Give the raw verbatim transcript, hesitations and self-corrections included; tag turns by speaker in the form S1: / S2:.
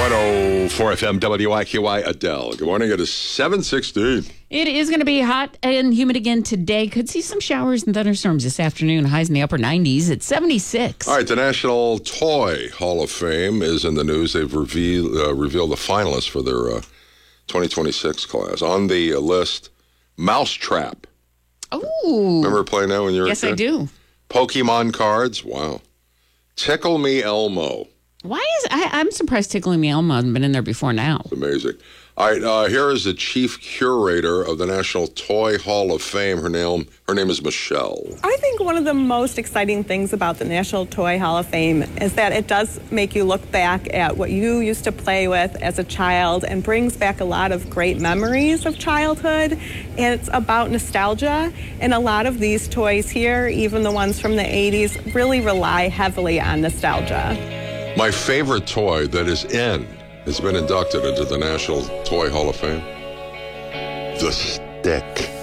S1: one oh four F M W I Q I Adele. Good morning. It is seven sixteen.
S2: It is going to be hot and humid again today. Could see some showers and thunderstorms this afternoon. Highs in the upper nineties at seventy-six.
S1: All right, the National Toy Hall of Fame is in the news. They've revealed, uh, revealed the finalists for their uh, twenty twenty-six class. On the uh, list, Mousetrap.
S2: Oh.
S1: Remember playing that when you were
S2: Yes,
S1: a kid?
S2: I do.
S1: Pokemon cards. Wow. Tickle Me Elmo.
S2: Why is I, I'm surprised Tickling Me Elmo hasn't been in there before now.
S1: Amazing. All right, uh, here is the chief curator of the National Toy Hall of Fame. Her name, her name is Michelle.
S3: I think one of the most exciting things about the National Toy Hall of Fame is that it does make you look back at what you used to play with as a child and brings back a lot of great memories of childhood. And it's about nostalgia. And a lot of these toys here, even the ones from the eighties, really rely heavily on nostalgia.
S1: My favorite toy that is in has been inducted into the National Toy Hall of Fame. The stick.